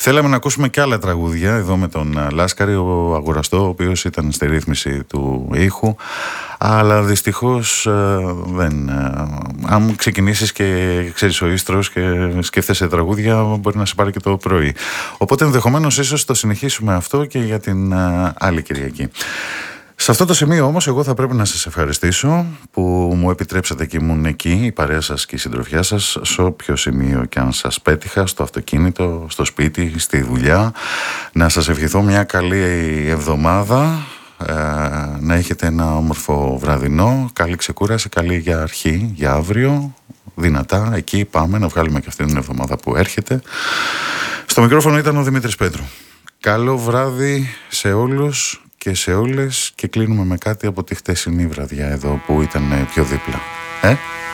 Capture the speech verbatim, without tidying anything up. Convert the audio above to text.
Θέλαμε να ακούσουμε και άλλα τραγούδια εδώ με τον Λάσκαρη, ο Αγοραστό, ο οποίος ήταν στη ρύθμιση του ήχου. Αλλά δυστυχώς δεν. Αν ξεκινήσεις και ξέρεις ο ίστρος και σκέφτεσαι τραγούδια, μπορεί να σε πάρει και το πρωί. Οπότε ενδεχομένως ίσως το συνεχίσουμε αυτό και για την άλλη Κυριακή. Σε αυτό το σημείο όμως εγώ θα πρέπει να σας ευχαριστήσω που μου επιτρέψατε και ήμουν εκεί, η παρέα σας και η συντροφιά σας, σε όποιο σημείο και αν σας πέτυχα, στο αυτοκίνητο, στο σπίτι, στη δουλειά. Να σας ευχηθώ μια καλή εβδομάδα, ε, να έχετε ένα όμορφο βραδινό, καλή ξεκούραση, καλή για αρχή, για αύριο, δυνατά, εκεί πάμε να βγάλουμε και αυτή την εβδομάδα που έρχεται. Στο μικρόφωνο ήταν ο Δημήτρης Πέτρου. Καλό βράδυ σε όλους και σε όλες, και κλείνουμε με κάτι από τη χτεσινή βραδιά εδώ που ήταν πιο δίπλα. Ε?